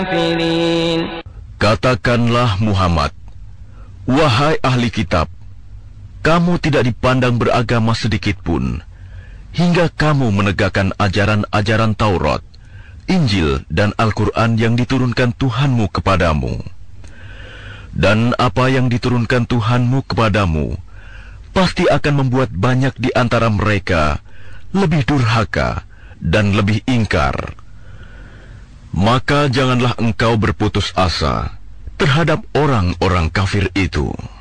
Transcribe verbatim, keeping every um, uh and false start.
Katakanlah Muhammad, wahai ahli kitab, kamu tidak dipandang beragama sedikitpun, hingga kamu menegakkan ajaran-ajaran Taurat, Injil, dan Al-Quran yang diturunkan Tuhanmu kepadamu. Dan apa yang diturunkan Tuhanmu kepadamu, pasti akan membuat banyak di antara mereka lebih durhaka dan lebih ingkar. Maka janganlah engkau berputus asa terhadap orang-orang kafir itu.